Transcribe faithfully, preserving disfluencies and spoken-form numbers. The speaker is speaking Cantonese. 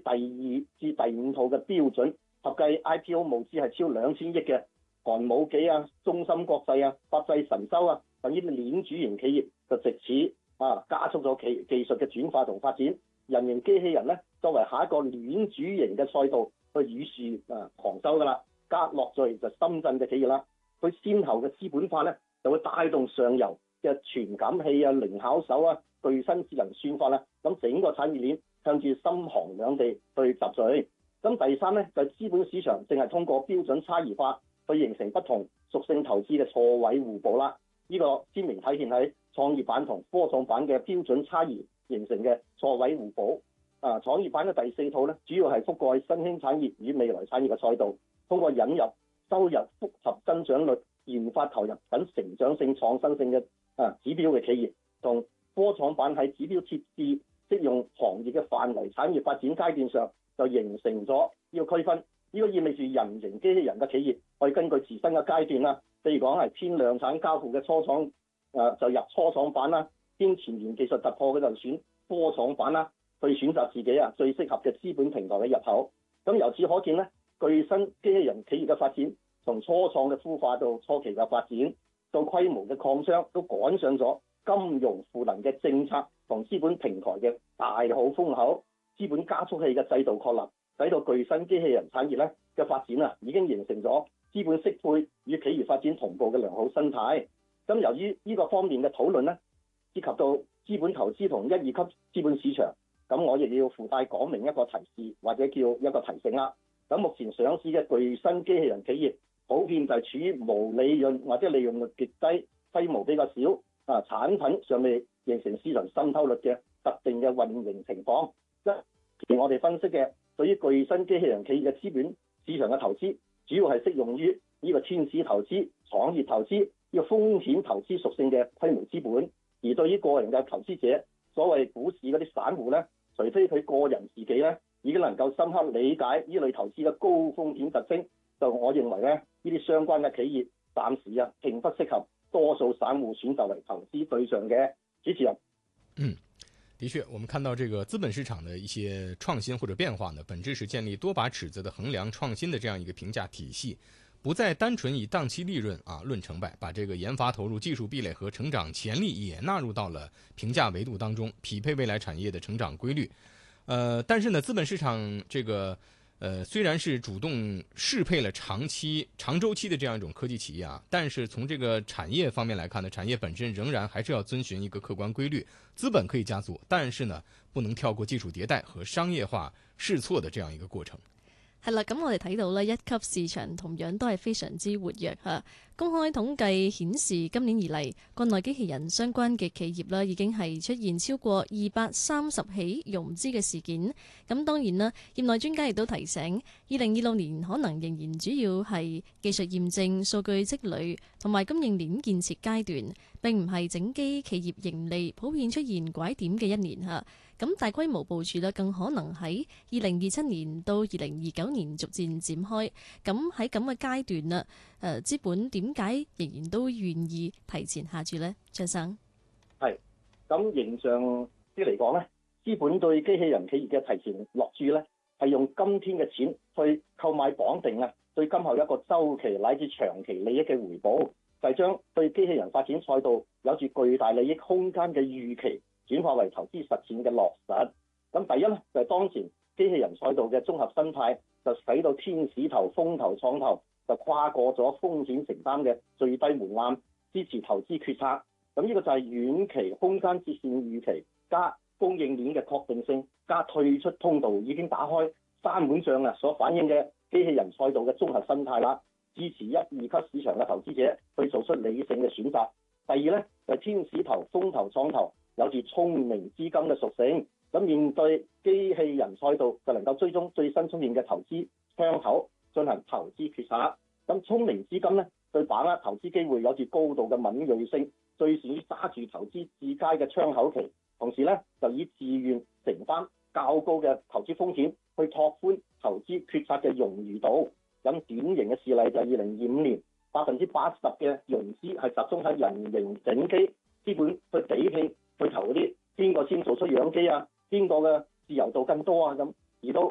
第二至第五套嘅標準，合計 I P O 募資係超兩千億嘅。韓武紀啊、中芯國際啊、百濟神州啊等呢啲鏈主型企業就藉此啊加速咗技技術嘅轉化同發展。人形機器人咧作為下一個鏈主型嘅賽道去與樹啊狂收㗎啦。格樂聚就深圳嘅企業啦，佢先後嘅資本化咧就會帶動上游嘅傳感器啊、零巧手啊、具身智能算法啦，咁整個產業鏈向住深韓兩地去集聚。咁第三咧就係資本市場淨係通過標準差異化去形成不同屬性投資嘅錯位互補啦。呢、這個鮮明體現喺創業板同科創板嘅標準差異形成嘅錯位互補。啊，創業板嘅第四套咧，主要係覆蓋新興產業與未來產業嘅賽道，通過引入收入複合增長率、研發投入等成長性、創新性嘅啊指標嘅企業，同科創板喺指標設置適用行業嘅範圍、產業發展階段上就形成咗呢個區分。呢、這個意味住人形機器人嘅企業可以根據自身嘅階段啦，譬如講係偏量產交付嘅初創，誒、呃、就入初創板啦；偏前沿技術突破嘅就選科創板啦，去選擇自己啊最適合嘅資本平台嘅入口。咁由此可見咧，具身機器人企業嘅發展，從初創嘅孵化到初期嘅發展，到規模嘅擴張，都趕上咗金融賦能嘅政策同資本平台嘅大好風口，資本加速器嘅制度確立，使到具身機器人產業咧嘅發展啊，已經形成咗資本適配與企業發展同步嘅良好生態。咁由於呢個方面嘅討論咧，涉及到資本投資同一二級資本市場，咁我亦要附帶講明一個提示或者叫一個提醒啦。咁目前上市嘅具身機器人企業，普遍就係處於無利潤或者利潤率極低、規模比較少啊，產品尚未形成市場滲透率嘅特定嘅運營情況。而我哋分析嘅對於具身機器人企業嘅資本市場嘅投資，主要係適用於呢個天使投資、創業投資呢個風險投資屬性嘅規模資本。而對於個人嘅投資者，所謂股市嗰啲散戶咧，除非佢個人自己咧已經能夠深刻理解呢類投資嘅高風險特徵，就我認為咧，呢啲相關嘅企業暫時啊並不適合多數散戶選擇為投資對象嘅。主持人， 嗯。的確，我們看到這個資本市場的一些創新或者變化呢，本質是建立多把尺子的衡量創新的這樣一個評價體系，不再單純以檔期利潤啊論成敗，把這個研發投入、技術壁壘和成長潛力也納入到了評價維度當中，匹配未來產業的成長規律。呃，但是呢，資本市場這個呃雖然是主動適配了長期、長週期的這樣一種科技企業啊，但是從這個產業方面來看呢，產業本身仍然還是要遵循一個客觀規律。資本可以加速，但是呢，不能跳過技術迭代和商業化試錯的這樣一個過程。 係啦，咁我哋睇到呢一級市場同樣都係非常之活躍嚇。公開統計顯示，今年以嚟，國內機器人相關嘅企業啦，已經係出現超過二百三十起融資嘅事件。咁當然啦，業內專家亦都提醒，二零二六年可能仍然主要係技術驗證、數據積累同埋供應鏈建設階段，並唔係整機企業盈利普遍出現拐點嘅一年嚇。咁大規模部署咧，更可能喺二零二七年到二零二九年逐漸展開。咁喺咁嘅階段啦，誒資本點解仍然都願意提前下注呢？張生係咁形象啲嚟講咧，資本對機器人企業嘅提前落注咧，係用今天嘅錢去購買綁定啊，對今後一個週期乃至長期利益嘅回報，就係將對機器人發展賽道有住巨大利益空間嘅預期，轉化為投資實踐嘅落實。咁第一咧就係、是、當前機器人賽道嘅綜合生態，就使到天使投、風投、創投就跨過咗風險承擔嘅最低門檻，支持投資決策。咁呢個就係遠期空間折線預期加供應鏈嘅確定性加退出通道已經打開三碗賬啊，所反映嘅機器人賽道嘅綜合生態啦，支持一二級市場嘅投資者去做出理性嘅選擇。第二咧就係、是、天使投、風投、創投有住聰明資金嘅屬性，咁面對機器人賽道就能夠追蹤最新出現嘅投資窗口進行投資決策。咁聰明資金咧對把握投資機會有住高度嘅敏銳性，最善於揸住投資至佳嘅窗口期，同時咧就以自願承擔較高嘅投資風險去拓寬投資決策嘅冗餘度。咁典型嘅事例就係二零二五年百分之八十嘅融資係集中喺人形整機資本去比拼去投嗰啲邊個先做出樣機啊，邊個嘅自由度更多啊咁，而到